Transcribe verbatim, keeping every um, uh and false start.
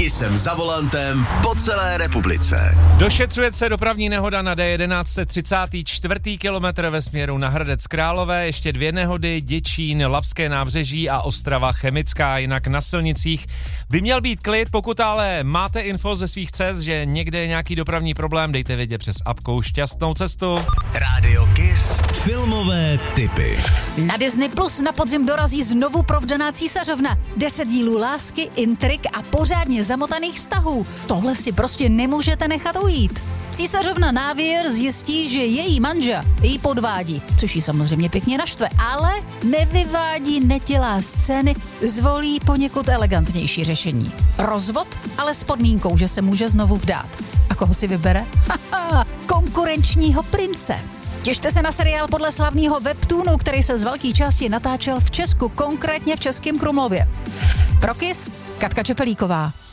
I jsem za volantem po celé republice. Došetřuje se dopravní nehoda na D jedenáct třicátý čtvrtý kilometr ve směru na Hradec Králové, ještě dvě nehody, Děčín, Labské nábřeží a Ostrava Chemická, jinak na silnicích by měl být klid, pokud ale máte info ze svých cest, že někde je nějaký dopravní problém, dejte vědět přes apkou Šťastnou cestu. Rádio Kiss. Filmové tipy. Na Disney Plus na podzim dorazí znovu provdaná císařovna. Deset dílů lásky, intrik a pořádně zamotaných vztahů. Tohle si prostě nemůžete nechat ujít. Císařovna Navier zjistí, že její manžel jí podvádí, což jí samozřejmě pěkně naštve, ale nevyvádí, nedělá scény, zvolí poněkud elegantnější řešení. Rozvod, ale s podmínkou, že se může znovu vdát. A koho si vybere? Haha, konkurenčního prince. Těšte se na seriál podle slavného webtoonu, který se z velké části natáčel v Česku, konkrétně v Českém Krumlově. Pro Kiss, Katka Čepelíková.